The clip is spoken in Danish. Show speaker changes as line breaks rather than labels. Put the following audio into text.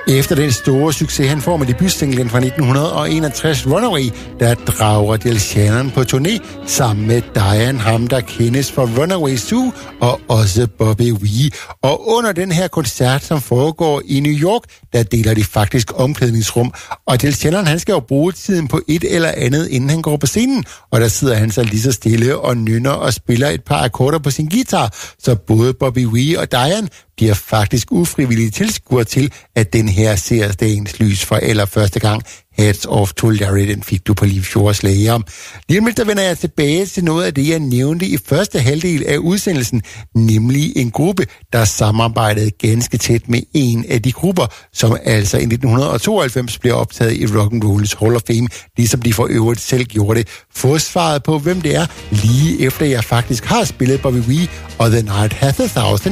Efter den store succes, han får med debutsinglen fra 1961, Runaway, der drager Del Shannon på turné sammen med Diane, ham der kendes for Runaway Sue, og også Bobby Wee. Og under den her koncert, som foregår i New York, der deler de faktisk omklædningsrum. Og Del Shannon, han skal jo bruge tiden på et eller andet, inden han går på scenen. Og der sidder han så lige så stille og nynner og spiller et par akkorder på sin guitar. Så både Bobby Wee og Diane bliver faktisk ufrivillige tilskuere til, at den her ser dagens lys for allerførste gang. Hats off to Larry, den fik du på Limfjords Lager. Lige om lidt, der vender jeg tilbage til noget af det, jeg nævnte i første halvdel af udsendelsen, nemlig en gruppe, der samarbejdede ganske tæt med en af de grupper, som altså i 1992 blev optaget i Rock'n'Roll's Hall of Fame, ligesom de for øvrigt selv gjorde det. Få svaret på, hvem det er, lige efter jeg faktisk har spillet Bobby Wee og The Night Hath 1000.